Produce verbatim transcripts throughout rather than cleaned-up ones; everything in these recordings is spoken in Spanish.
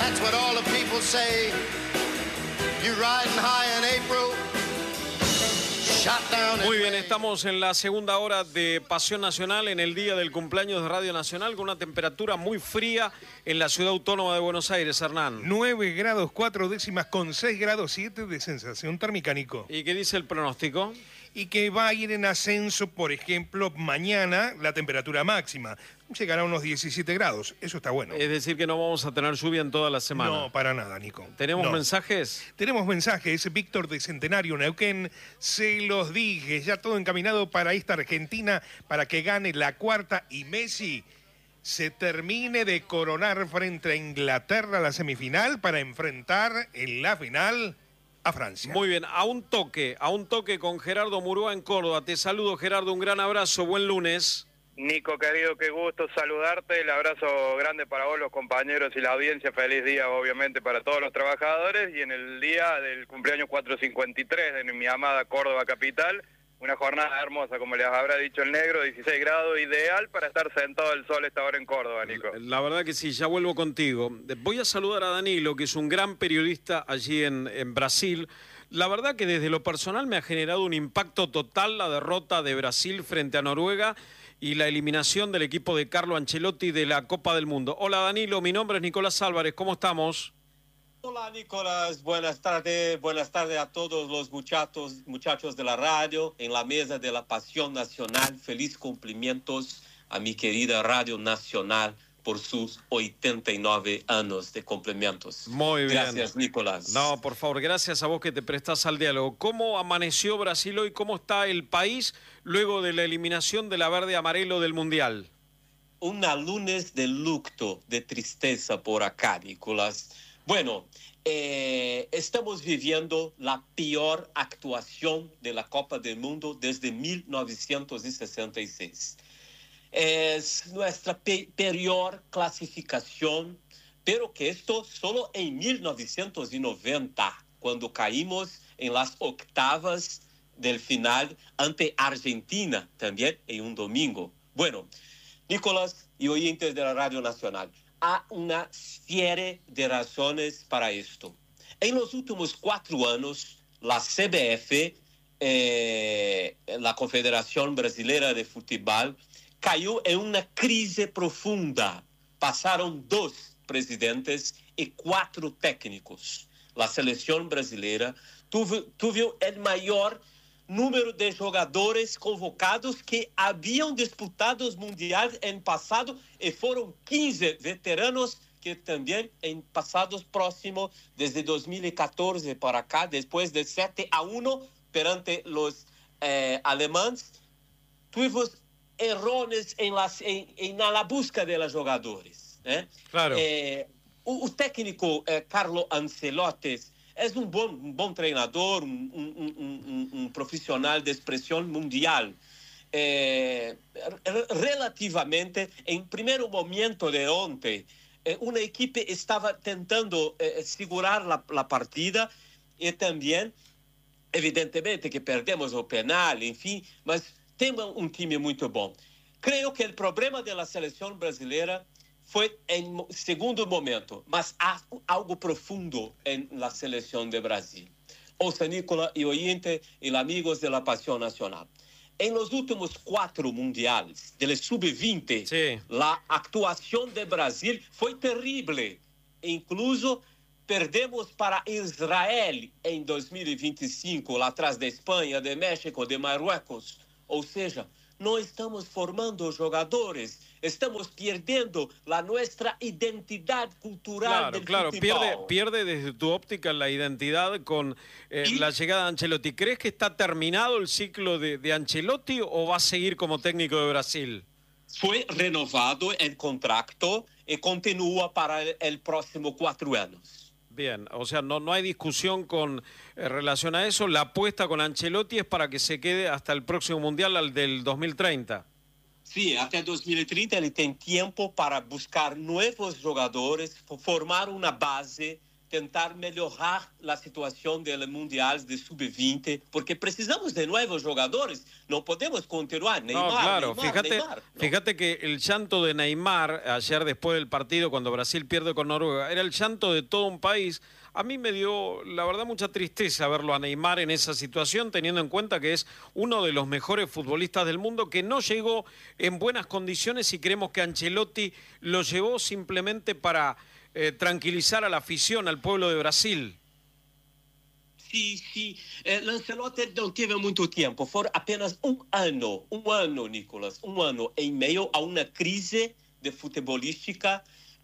That's what all the people say. You riding high in April. Muy bien, estamos en la segunda hora de Pasión Nacional, en el día del cumpleaños de Radio Nacional, con una temperatura muy fría en la ciudad autónoma de Buenos Aires, Hernán. nueve grados cuatro décimas con seis grados siete de sensación térmica, Nico. ¿Y qué dice el pronóstico? Y que va a ir en ascenso, por ejemplo, mañana la temperatura máxima. Llegará a unos diecisiete grados, eso está bueno. Es decir, que no vamos a tener lluvia en toda la semana. No, para nada, Nico. ¿Tenemos no. mensajes? Tenemos mensajes. Víctor de Centenario, Neuquén, se los dije, ya todo encaminado para esta Argentina, para que gane la cuarta y Messi se termine de coronar frente a Inglaterra la semifinal para enfrentar en la final a Francia. Muy bien, a un toque, a un toque con Gerardo Murúa en Córdoba. Te saludo, Gerardo, un gran abrazo, buen lunes. Nico, querido, qué gusto saludarte, el abrazo grande para vos, los compañeros y la audiencia, feliz día obviamente para todos los trabajadores y en el día del cumpleaños cuatrocientos cincuenta y tres de mi amada Córdoba capital, una jornada hermosa, como les habrá dicho el negro, dieciséis grados, ideal para estar sentado al sol esta hora en Córdoba, Nico. La verdad que sí, ya vuelvo contigo. Voy a saludar a Danilo, que es un gran periodista allí en, en Brasil. La verdad que desde lo personal me ha generado un impacto total la derrota de Brasil frente a Noruega y la eliminación del equipo de Carlo Ancelotti de la Copa del Mundo. Hola Danilo, mi nombre es Nicolás Álvarez, ¿cómo estamos? Hola Nicolás, buenas tardes, buenas tardes a todos los muchachos, muchachos de la radio, en la mesa de la Pasión Nacional. Feliz cumplimientos a mi querida Radio Nacional por sus ochenta y nueve años de cumplimientos. Muy bien. Gracias, Nicolás. No, por favor, gracias a vos que te prestás al diálogo. ¿Cómo amaneció Brasil hoy? ¿Cómo está el país luego de la eliminación de la verde-amarelo del Mundial? Una lunes de luto, de tristeza por acá, Nicolás. Bueno, eh, estamos viviendo la peor actuación de la Copa del Mundo desde mil novecientos sesenta y seis. Es nuestra pe peor clasificación, pero que esto solo en mil novecientos noventa, cuando caímos en las octavas del final ante Argentina, también en un domingo. Bueno, Nicolás y oyentes de la Radio Nacional, hay una serie de razones para esto. En los últimos cuatro años, la C B F, eh, la Confederación Brasileira de Fútbol, cayó en una crisis profunda. Pasaron dos presidentes y cuatro técnicos. La selección brasileira tuvo, tuvo el mayor número de jugadores convocados que habían disputado los mundiales en pasado y fueron quince veteranos que también en pasados próximos, desde dos mil catorce para acá, después de siete a uno perante los eh, alemanes, tuvimos errores en, las, en, en la búsqueda de los jugadores. ¿eh? Claro. Eh, o, o técnico eh, Carlo Ancelotti es un buen, un buen treinador, un, un, un, un profesional de expresión mundial. Eh, relativamente, en primer momento de onte, eh, una equipe estaba tentando eh, segurar la, la partida y también, evidentemente, que perdemos el penal, en fin, mas tenemos un time muy bom. Creo que el problema de la selección brasileña fue en segundo momento, mas há algo profundo en la selección de Brasil. Ouça, Nicola y oyente y amigos de la Pasión Nacional. En los últimos cuatro mundiales del sub veinte, sí, la actuación de Brasil fue terrible. Incluso perdemos para Israel en dos mil veinticinco, atrás de España, de México, de Marruecos. Ou seja, no estamos formando jogadores, estamos perdiendo la nuestra identidad cultural. Claro, del claro, fútbol. pierde, pierde desde tu óptica la identidad con eh, la llegada de Ancelotti. ¿Crees que está terminado el ciclo de, de Ancelotti o va a seguir como técnico de Brasil? Fue renovado el contrato y continúa para el, el próximo cuatro años. Bien, o sea, no, no hay discusión con eh, relación a eso. La apuesta con Ancelotti es para que se quede hasta el próximo Mundial, al del dos mil treinta. Sí, hasta dos mil treinta él tiene tiempo para buscar nuevos jugadores, formar una base tentar mejorar la situación del Mundial de sub veinte, porque precisamos de nuevos jugadores, no podemos continuar. Neymar, no, claro, Neymar, fíjate, Neymar, ¿no? fíjate que el llanto de Neymar ayer después del partido, cuando Brasil pierde con Noruega, era el llanto de todo un país. A mí me dio, la verdad, mucha tristeza verlo a Neymar en esa situación, teniendo en cuenta que es uno de los mejores futbolistas del mundo, que no llegó en buenas condiciones y creemos que Ancelotti lo llevó simplemente para eh, tranquilizar a la afición, al pueblo de Brasil. Sim, sim. É, Lancelotti não teve muito tempo. Foi apenas um ano, um ano, Nicolas, um ano em meio a uma crise de futebolística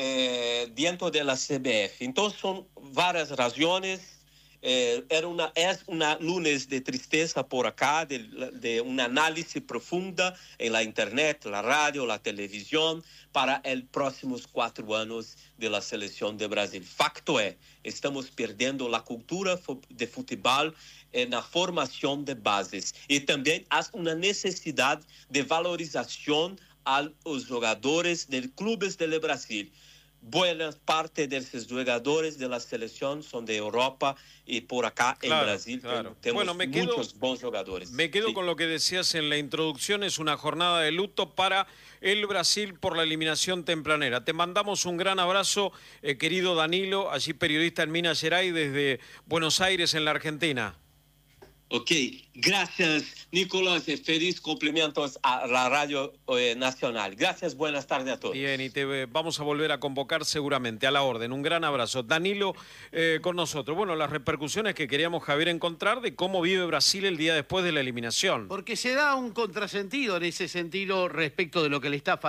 eh, dentro da C B F. Então, são várias razões. Eh, era uma, é uma lunes de tristeza por acá, de, de uma análise profunda em la internet, la radio, la televisão, para os próximos quatro anos da seleção de Brasil. Facto é, estamos perdendo a cultura de futebol eh, na formação de bases. E também há uma necessidade de valorização aos jogadores de clubes do Brasil. Buena parte de esos jugadores de la selección son de Europa y por acá claro, en Brasil claro. tenemos bueno, me quedo, muchos buenos jugadores. Me quedo sí. con lo que decías en la introducción, es una jornada de luto para el Brasil por la eliminación tempranera. Te mandamos un gran abrazo, eh, querido Danilo, allí periodista en Minas Gerais desde Buenos Aires en la Argentina. Ok, gracias Nicolás, feliz cumplimientos a la Radio eh, Nacional. Gracias, buenas tardes a todos. Bien, y te eh, vamos a volver a convocar seguramente, a la orden. Un gran abrazo. Danilo eh, con nosotros. Bueno, las repercusiones que queríamos, Javier, encontrar de cómo vive Brasil el día después de la eliminación. Porque se da un contrasentido en ese sentido respecto de lo que le está,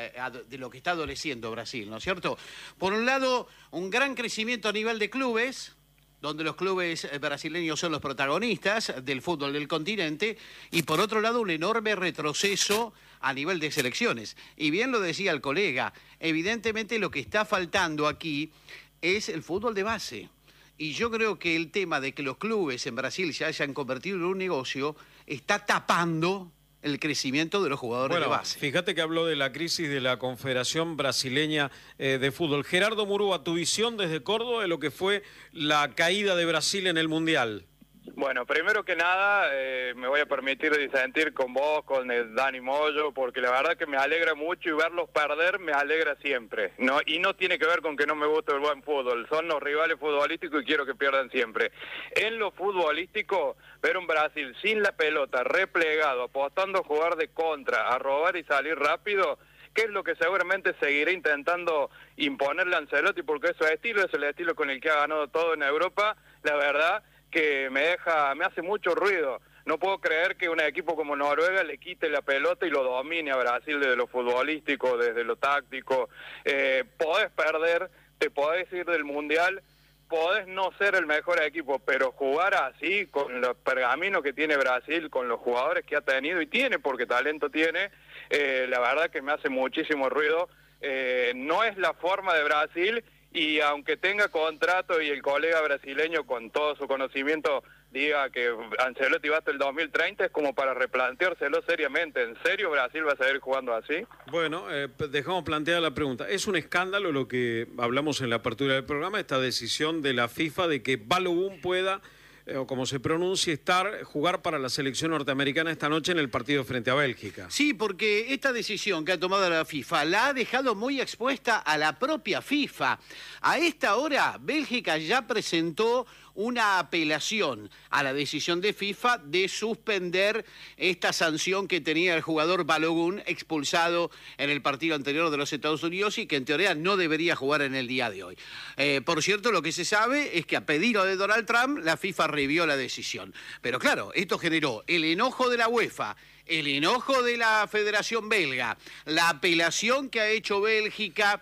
de lo que está adoleciendo Brasil, ¿no es cierto? Por un lado, un gran crecimiento a nivel de clubes, donde los clubes brasileños son los protagonistas del fútbol del continente, y por otro lado un enorme retroceso a nivel de selecciones. Y bien lo decía el colega, evidentemente lo que está faltando aquí es el fútbol de base. Y yo creo que el tema de que los clubes en Brasil se hayan convertido en un negocio está tapando el crecimiento de los jugadores bueno, de base. Fíjate que habló de la crisis de la Confederación Brasileña eh, de Fútbol. Gerardo Murúa, tu visión desde Córdoba de lo que fue la caída de Brasil en el Mundial. Bueno, primero que nada, eh, me voy a permitir disentir con vos, con el Dani Moyo, porque la verdad que me alegra mucho y verlos perder me alegra siempre, ¿no? Y no tiene que ver con que no me guste el buen fútbol, son los rivales futbolísticos y quiero que pierdan siempre. En lo futbolístico, ver un Brasil sin la pelota, replegado, apostando a jugar de contra, a robar y salir rápido, que es lo que seguramente seguiré intentando imponerle a Ancelotti, porque es su estilo, es el estilo con el que ha ganado todo en Europa, la verdad que me deja, me hace mucho ruido. No puedo creer que un equipo como Noruega le quite la pelota y lo domine a Brasil desde lo futbolístico, desde lo táctico. Eh, podés perder, te podés ir del Mundial, podés no ser el mejor equipo, pero jugar así, con los pergaminos que tiene Brasil, con los jugadores que ha tenido y tiene, porque talento tiene, eh, la verdad que me hace muchísimo ruido. Eh, no es la forma de Brasil. Y aunque tenga contrato y el colega brasileño con todo su conocimiento diga que Ancelotti va hasta el dos mil treinta, es como para replanteárselo seriamente. ¿En serio Brasil va a seguir jugando así? Bueno, eh, dejamos planteada la pregunta. Es un escándalo lo que hablamos en la apertura del programa, esta decisión de la FIFA de que Balogun pueda, eh, o como se pronuncie, estar, jugar para la selección norteamericana esta noche en el partido frente a Bélgica. Sí, porque esta decisión que ha tomado la FIFA la ha dejado muy expuesta a la propia FIFA. A esta hora, Bélgica ya presentó una apelación a la decisión de FIFA de suspender esta sanción que tenía el jugador Balogun, expulsado en el partido anterior de los Estados Unidos y que en teoría no debería jugar en el día de hoy. Eh, por cierto, lo que se sabe es que a pedido de Donald Trump, la FIFA revió la decisión. Pero claro, esto generó el enojo de la UEFA, el enojo de la Federación Belga, la apelación que ha hecho Bélgica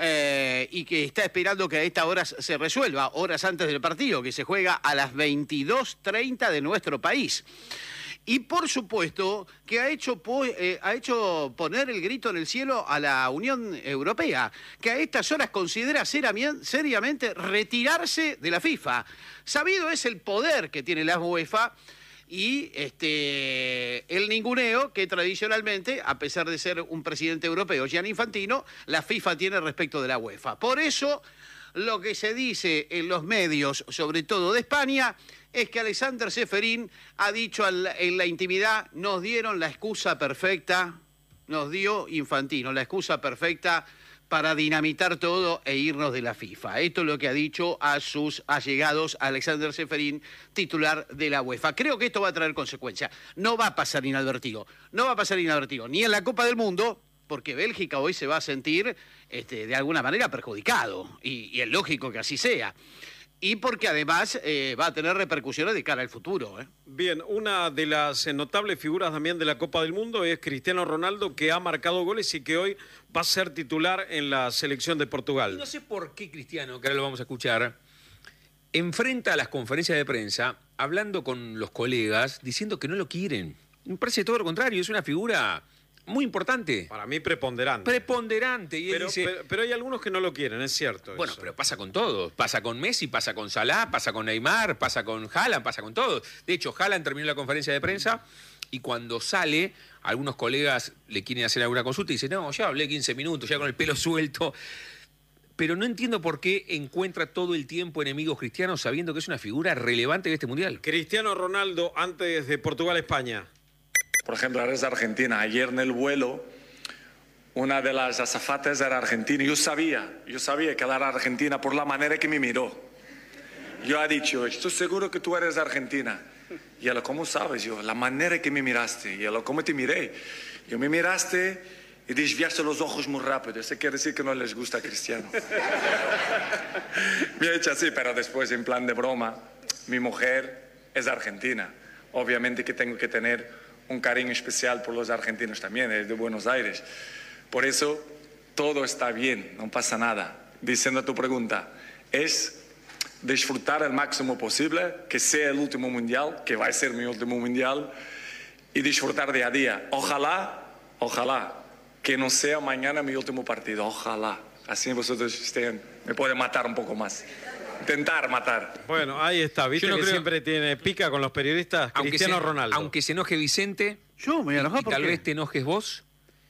eh, y que está esperando que a esta hora se resuelva, horas antes del partido, que se juega a las veintidós treinta de nuestro país. Y por supuesto que ha hecho, eh, ha hecho poner el grito en el cielo a la Unión Europea, que a estas horas considera seriamente retirarse de la FIFA. Sabido es el poder que tiene la UEFA y este, el ninguneo que tradicionalmente, a pesar de ser un presidente europeo, Gianni Infantino, la FIFA tiene respecto de la UEFA. Por eso lo que se dice en los medios, sobre todo de España, es que Alexander Ceferín ha dicho en la intimidad, nos dieron la excusa perfecta, nos dio Infantino la excusa perfecta para dinamitar todo e irnos de la FIFA. Esto es lo que ha dicho a sus allegados Alexander Ceferín, titular de la UEFA. Creo que esto va a traer consecuencias. No va a pasar inadvertido. No va a pasar inadvertido ni en la Copa del Mundo, porque Bélgica hoy se va a sentir este, de alguna manera perjudicado, y, y es lógico que así sea. Y porque además eh, va a tener repercusiones de cara al futuro. ¿eh? Bien, una de las eh, notables figuras también de la Copa del Mundo es Cristiano Ronaldo, que ha marcado goles y que hoy va a ser titular en la selección de Portugal. Y no sé por qué Cristiano, que ahora lo vamos a escuchar, enfrenta a las conferencias de prensa hablando con los colegas, diciendo que no lo quieren. Me parece todo lo contrario, es una figura muy importante. Para mí preponderante. Preponderante. Y él pero, dice, pero, pero hay algunos que no lo quieren, es cierto. bueno, eso. pero pasa con todos. Pasa con Messi, pasa con Salah, pasa con Neymar, pasa con Haaland, pasa con todos. De hecho, Haaland terminó la conferencia de prensa y cuando sale, algunos colegas le quieren hacer alguna consulta y dicen, no, ya hablé quince minutos, ya con el pelo suelto. Pero no entiendo por qué encuentra todo el tiempo enemigos cristianos sabiendo que es una figura relevante de este Mundial. Cristiano Ronaldo, antes de Portugal-España. Por ejemplo, eres argentina. Ayer en el vuelo, una de las azafatas era argentina. Yo sabía, yo sabía que era argentina por la manera que me miró. Yo he dicho, estoy seguro que tú eres argentina. Y ella, ¿cómo sabes? Yo, la manera que me miraste. Y ella, ¿cómo te miré? Yo me miraste y desviaste los ojos muy rápido. Eso quiere decir que no les gusta a Cristiano. Me ha hecho así, pero después, en plan de broma, mi mujer es argentina. Obviamente que tengo que tener un cariño especial por los argentinos también, es de Buenos Aires. Por eso, todo está bien, no pasa nada. Diciendo a tu pregunta, es disfrutar al máximo posible, que sea el último mundial, que va a ser mi último mundial, y disfrutar día a día. Ojalá, ojalá, que no sea mañana mi último partido, ojalá. Así vosotros estén, me pueden matar un poco más. Intentar matar. Bueno, ahí está, viste no que creo... siempre tiene pica con los periodistas. Aunque Cristiano se, Ronaldo. Aunque se enoje Vicente, yo me voy a enojar y ¿por tal qué? vez te enojes vos,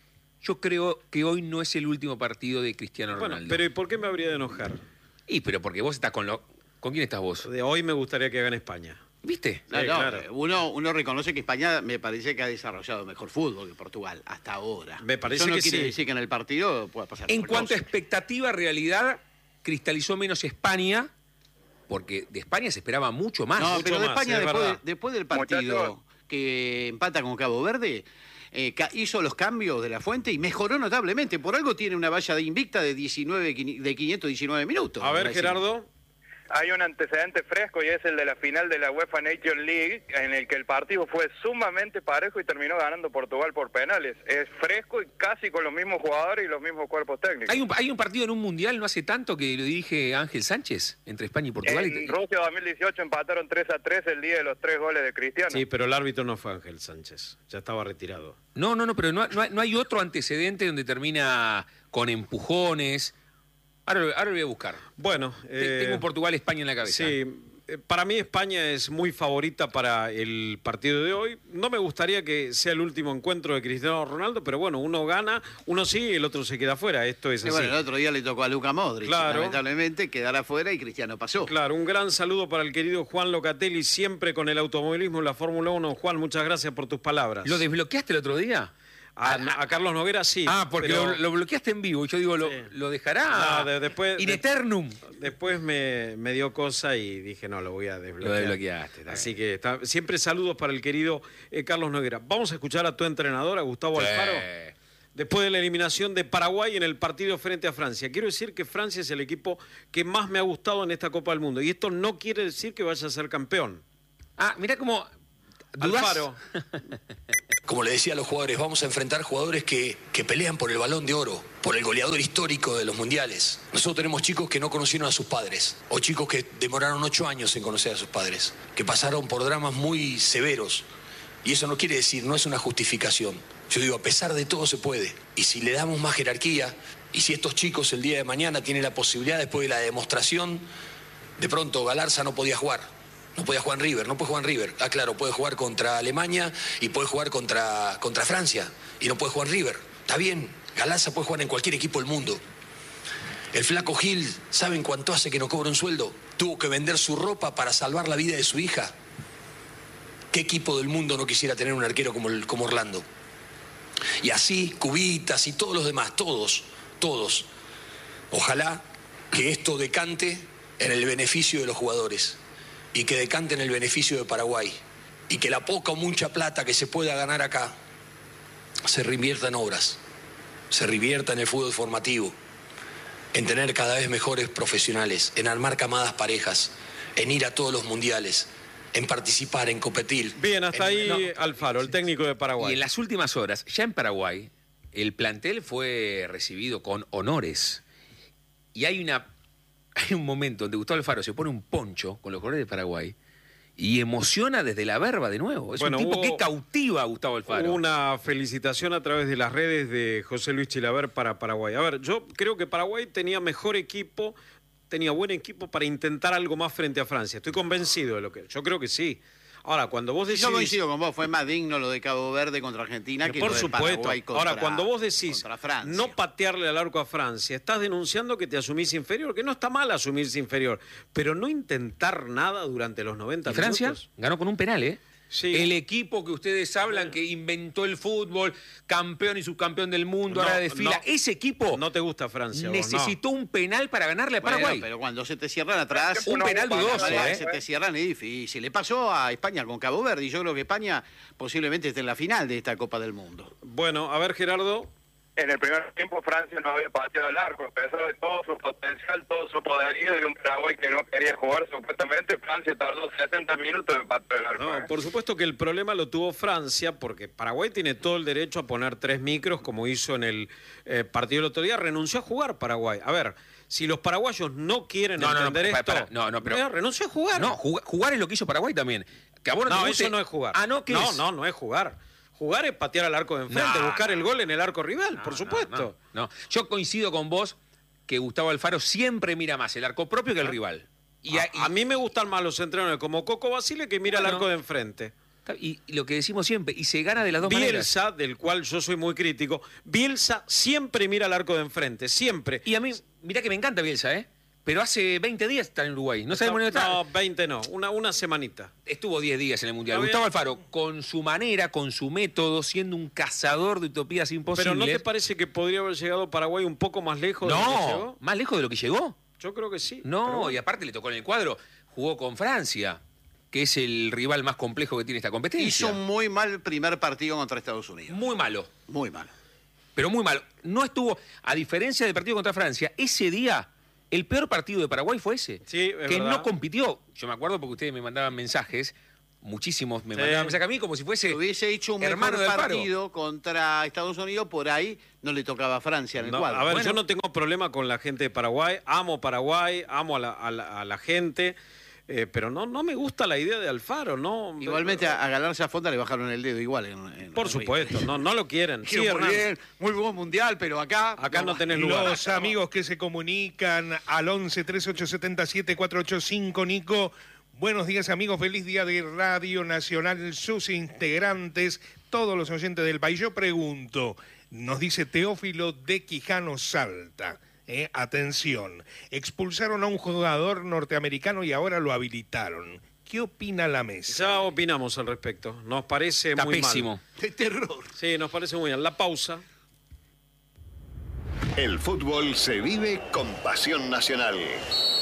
yo creo que hoy no es el último partido de Cristiano Bueno, Ronaldo. pero ¿y por qué me habría de enojar? Y pero porque vos estás con lo... ¿Con quién estás vos? De hoy me gustaría que gane España. ¿Viste? No, Sí, no, claro. uno, uno reconoce que España me parece que ha desarrollado mejor fútbol que Portugal hasta ahora. Me parece Eso no que quiere sí. decir que en el partido pueda pasar. En otra cuanto a cosa. expectativa, realidad, cristalizó menos España, porque de España se esperaba mucho más. No, mucho pero de más, España es después, verdad. después del partido Muchachos. que empata con Cabo Verde, eh, ca- hizo los cambios de la fuente y mejoró notablemente. Por algo tiene una valla de invicta de diecinueve, quini- de quinientos diecinueve minutos. A ver, Brasil. Gerardo. Hay un antecedente fresco y es el de la final de la UEFA Nation League, en el que el partido fue sumamente parejo y terminó ganando Portugal por penales. Es fresco y casi con los mismos jugadores y los mismos cuerpos técnicos. Hay un, hay un partido en un mundial no hace tanto que lo dirige Ángel Sánchez entre España y Portugal. En y- Rusia dos mil dieciocho empataron tres a tres el día de los tres goles de Cristiano. Sí, pero el árbitro no fue Ángel Sánchez. Ya estaba retirado. No, no, no, pero no, no hay, no hay otro antecedente donde termina con empujones. Ahora, lo- ahora lo voy a buscar. Bueno, Te- eh, Tengo Portugal-España en la cabeza. sí. eh, Para mí España es muy favorita para el partido de hoy. No me gustaría que sea el último encuentro de Cristiano Ronaldo, pero bueno, uno gana, uno sí y el otro se queda fuera. Esto es Sí, así. bueno, el otro día le tocó a Luka Modric. Claro. Lamentablemente quedará afuera y Cristiano pasó. Claro, un gran saludo para el querido Juan Locatelli, siempre con el automovilismo en la Fórmula uno. Juan, muchas gracias por tus palabras. ¿Lo desbloqueaste el otro día? A, a Carlos Noguera sí. Ah, porque pero lo, lo bloqueaste en vivo. Yo digo, lo, Sí. lo dejará No, de- después- in de- eternum. Después me, me dio cosa y dije, no, lo voy a desbloquear. Lo desbloqueaste, está Así que está- siempre saludos para el querido eh, Carlos Noguera. Vamos a escuchar a tu entrenador, a Gustavo Sí. Alfaro. Después de la eliminación de Paraguay en el partido frente a Francia. Quiero decir que Francia es el equipo que más me ha gustado en esta Copa del Mundo. Y esto no quiere decir que vaya a ser campeón. Ah, mirá cómo... ¿dudás? Alfaro. Como le decía a los jugadores, vamos a enfrentar jugadores que, que pelean por el Balón de Oro, por el goleador histórico de los mundiales. Nosotros tenemos chicos que no conocieron a sus padres, o chicos que demoraron ocho años en conocer a sus padres, que pasaron por dramas muy severos. Y eso no quiere decir, no es una justificación. Yo digo, a pesar de todo se puede. Y si le damos más jerarquía, y si estos chicos el día de mañana tienen la posibilidad, después de la demostración, de pronto Galarza no podía jugar. No podía jugar en River, no puede jugar en River. Ah, claro, puede jugar contra Alemania y puede jugar contra, contra Francia. Y no puede jugar en River. Está bien, Galarza puede jugar en cualquier equipo del mundo. El flaco Gil, ¿saben cuánto hace que no cobra un sueldo? Tuvo que vender su ropa para salvar la vida de su hija. ¿Qué equipo del mundo no quisiera tener un arquero como, el, como Orlando? Y así, Cubitas y todos los demás, todos, todos. Ojalá que esto decante en el beneficio de los jugadores y que decante en el beneficio de Paraguay y que la poca o mucha plata que se pueda ganar acá se reinvierta en obras, se reinvierta en el fútbol formativo, en tener cada vez mejores profesionales, en armar camadas parejas, en ir a todos los mundiales, en participar, en competir. Bien, hasta En- ahí no. Alfaro, el técnico de Y Paraguay. en las últimas horas, ya en Paraguay, el plantel fue recibido con honores. Y hay una hay un momento donde Gustavo Alfaro se pone un poncho con los colores de Paraguay y emociona desde la verba de nuevo. Es Bueno, un tipo hubo- que cautiva a Gustavo Alfaro. Una felicitación a través de las redes de José Luis Chilaver para Paraguay. A ver, yo creo que Paraguay tenía mejor equipo, tenía buen equipo para intentar algo más frente a Francia. Estoy convencido de lo que... Yo creo que sí. Ahora, cuando vos decís... Yo coincido con vos, fue más digno lo de Cabo Verde contra Argentina que, Por lo de supuesto. Paraguay contra, Ahora, cuando vos decís contra Francia. no patearle al arco a Francia, estás denunciando que te asumís inferior, que no está mal asumirse inferior, pero no intentar nada durante los noventa Y Francia minutos. ganó con un penal, ¿eh? Sí. El equipo que ustedes hablan que inventó el fútbol, campeón y subcampeón del mundo, No, ahora desfila. no. ese equipo No te gusta Francia, vos, no. necesitó un penal para ganarle a Bueno, Paraguay. pero cuando se te cierran atrás... Un penal dudoso, Paraguay ¿eh? Se te cierran es difícil. Le pasó a España con Cabo Verde y yo creo que España posiblemente esté en la final de esta Copa del Mundo. Bueno, a ver, Gerardo. En el primer tiempo Francia no había pateado el arco, a pesar de todo su potencial, todo su poderío de un Paraguay que no quería jugar supuestamente. Francia tardó setenta minutos en patear el arco. No, ¿eh? por supuesto que el problema lo tuvo Francia, porque Paraguay tiene todo el derecho a poner tres micros, como hizo en el eh, partido del otro día. Renunció a jugar Paraguay. A ver, si los paraguayos no quieren No, no, no, entender para, esto, para, no, no, pero- eh, renunció a jugar. No, jugar, jugar es lo que hizo Paraguay también. Que a vos no, No, te guste- eso no es jugar. Ah, no, ¿qué no, es? no, no es jugar. Jugar es patear al arco de enfrente, No, buscar no. el gol en el arco rival, No, por no, supuesto. No, no. Yo coincido con vos que Gustavo Alfaro siempre mira más el arco propio que el rival. Y, a, a- y- a mí me gustan más los entrenadores como Coco Basile que mira Bueno. el arco de enfrente. y- y lo que decimos siempre, y se gana de las dos maneras. Bielsa, del cual yo soy muy crítico, Bielsa siempre mira el arco de enfrente, siempre. Y a mí, mirá que me encanta Bielsa, ¿eh? Pero hace veinte días está en Uruguay. No sabemos dónde está. No, veinte no, una, una semanita. Estuvo diez días en el Mundial. Está Gustavo bien. Alfaro, con su manera, con su método, siendo un cazador de utopías imposibles. Pero ¿no te parece que podría haber llegado Paraguay un poco más lejos de lo que No, llegó? más lejos de lo que llegó. Yo creo que sí. No, pero bueno. y aparte le tocó en el cuadro. Jugó con Francia, que es el rival más complejo que tiene esta competencia. Hizo un muy mal primer partido contra Estados Unidos. Muy malo. Muy mal. Pero muy malo. No estuvo, a diferencia del partido contra Francia, ese día el peor partido de Paraguay fue ese. Sí, es que verdad. no compitió. Yo me acuerdo porque ustedes me mandaban mensajes, muchísimos me Sí. mandaban mensajes a mí como si fuese Si hubiese hecho un hermano mejor del Alfaro. partido contra Estados Unidos, por ahí no le tocaba a Francia en el No, cuadro. a ver, Bueno, yo no tengo problema con la gente de Paraguay, amo Paraguay, amo a la, a la- a la gente, eh, pero no, no me gusta la idea de Alfaro, ¿no? igualmente a, a Galarza Fonda le bajaron el dedo igual. En, en- Por en supuesto, no, no lo quieren. Sí, Dijeron, muy Hernán. bien, muy buen mundial, pero acá... Acá no tenés lugar. Los amigos que se comunican al once treinta y ocho setenta y siete cuatrocientos ochenta y cinco, Nico. Buenos días, amigos. Feliz día de Radio Nacional, sus integrantes, todos los oyentes del país. Yo pregunto, nos dice Teófilo de Quijano Salta. Eh, atención, expulsaron a un jugador norteamericano y ahora lo habilitaron. ¿Qué opina la mesa? Ya opinamos al respecto. Nos parece Está muy pésimo. mal. ¡Qué terror! Sí, nos parece muy bien. La pausa. El fútbol se vive con pasión nacional.